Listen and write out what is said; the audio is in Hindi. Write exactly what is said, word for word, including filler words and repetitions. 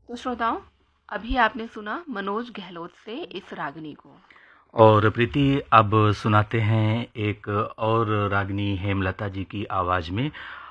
तो श्रोताओं, अभी आपने सुना मनोज गहलोत से इस रागनी को। और प्रीति अब सुनाते हैं एक और रागनी हेमलता जी की आवाज में।